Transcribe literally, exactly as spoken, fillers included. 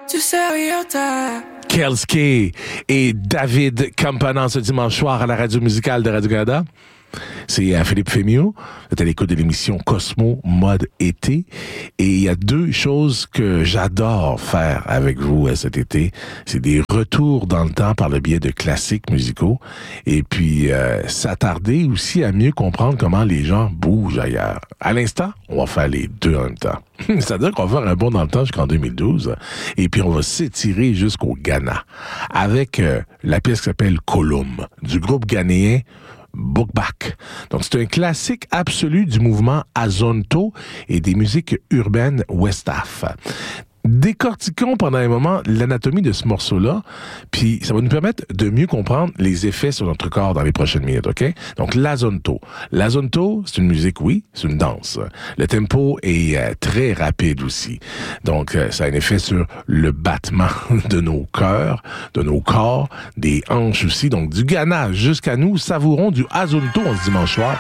Tu sérieux, Kelske et David Campanan ce dimanche soir à la radio musicale de Radio-Canada. C'est euh, Philippe Fémiot, vous êtes à l'écoute de l'émission Cosmo Mode Été. Et il y a deux choses que j'adore faire avec vous euh, cet été. C'est des retours dans le temps par le biais de classiques musicaux. Et puis, euh, s'attarder aussi à mieux comprendre comment les gens bougent ailleurs. À l'instant, on va faire les deux en même temps. C'est-à-dire qu'on va faire un bond dans le temps jusqu'en deux mille douze. Et puis, on va s'étirer jusqu'au Ghana. Avec euh, la pièce qui s'appelle Kolum, du groupe ghanéen Bookback. Donc, c'est un classique absolu du mouvement Azonto et des musiques urbaines Westaf. Décortiquons pendant un moment l'anatomie de ce morceau-là, puis ça va nous permettre de mieux comprendre les effets sur notre corps dans les prochaines minutes, OK? Donc, l'Azonto. L'Azonto, c'est une musique, oui, c'est une danse. Le tempo est euh, très rapide aussi. Donc, euh, ça a un effet sur le battement de nos cœurs, de nos corps, des hanches aussi. Donc, du Ghana jusqu'à nous, savourons du Azonto en ce dimanche soir.